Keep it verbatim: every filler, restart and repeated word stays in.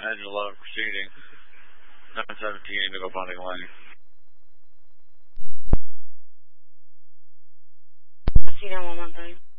Engine eleven proceeding. nine seventeen, Indigo Ponting Lane. C nine one one three.